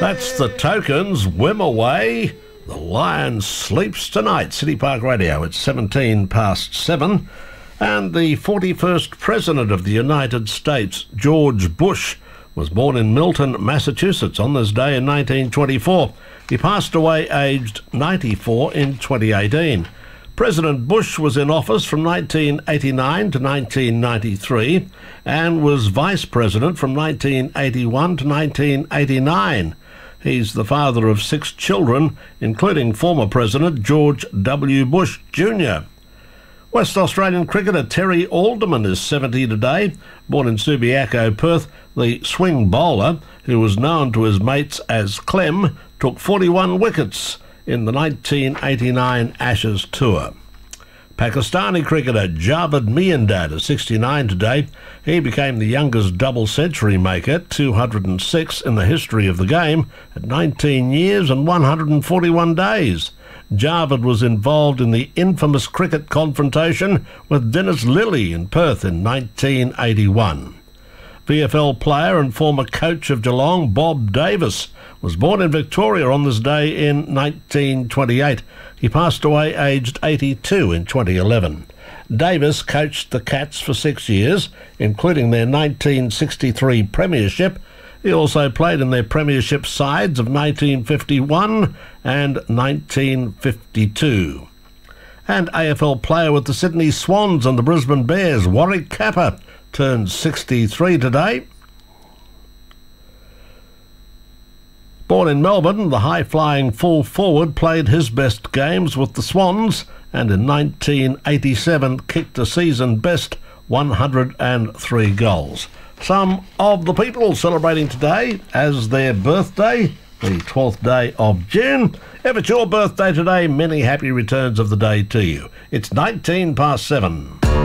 That's the Tokens, Whim Away. The Lion sleeps tonight. City Park Radio, it's 7:17. And the 41st President of the United States, George Bush, was born in Milton, Massachusetts on this day in 1924. He passed away aged 94 in 2018. President Bush was in office from 1989 to 1993 and was Vice President from 1981 to 1989. He's the father of 6 children, including former President George W. Bush Jr. West Australian cricketer Terry Alderman is 70 today. Born in Subiaco, Perth, the swing bowler, who was known to his mates as Clem, took 41 wickets in the 1989 Ashes Tour. Pakistani cricketer Javed Miandad is 69 today. He became the youngest double century maker, 206 in the history of the game, at 19 years and 141 days. Javed was involved in the infamous cricket confrontation with Dennis Lillee in Perth in 1981. VFL player and former coach of Geelong, Bob Davis, was born in Victoria on this day in 1928. He passed away aged 82 in 2011. Davis coached the Cats for 6 years, including their 1963 premiership. He also played in their premiership sides of 1951 and 1952. And AFL player with the Sydney Swans and the Brisbane Bears, Warwick Capper, turned 63 today. Born in Melbourne, the high-flying full forward played his best games with the Swans and in 1987 kicked a season-best 103 goals. Some of the people celebrating today as their birthday, the 12th day of June. If it's your birthday today, many happy returns of the day to you. It's 7:19.